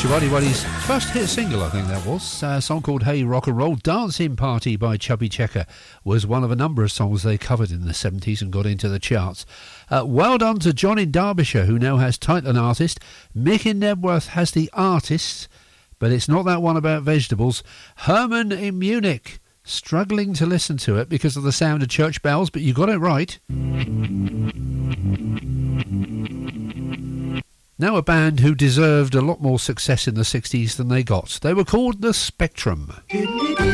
Waddy Waddy's first hit single, I think that was. A song called Hey Rock and Roll. Dancing Party by Chubby Checker was one of a number of songs they covered in the 70s and got into the charts. Well done to John in Derbyshire, who now has Title and Artist. Mick in Nebworth has The Artist, but it's not that one about vegetables. Herman in Munich, struggling to listen to it because of the sound of church bells, but you got it right. Now a band who deserved a lot more success in the 60s than they got. They were called The Spectrum.